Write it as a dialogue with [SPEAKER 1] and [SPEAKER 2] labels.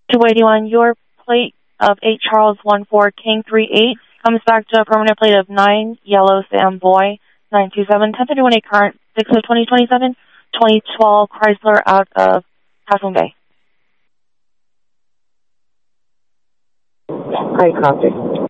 [SPEAKER 1] 281, your plate of 8 Charles 14 King 38 comes back to a permanent plate of 9 Yellow Sam Boy 927 1031 current 6 of 2027 2012 Chrysler out of Half Moon Bay.
[SPEAKER 2] I copy.